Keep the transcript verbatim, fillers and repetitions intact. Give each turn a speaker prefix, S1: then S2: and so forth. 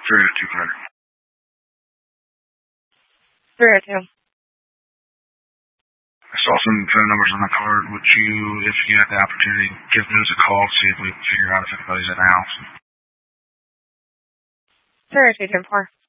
S1: three oh two Carter.
S2: three oh two.
S1: I saw some phone numbers on the card. Would you, if you had the opportunity, give those a call, see if we can figure out if anybody's at the house?
S2: three oh two ten four.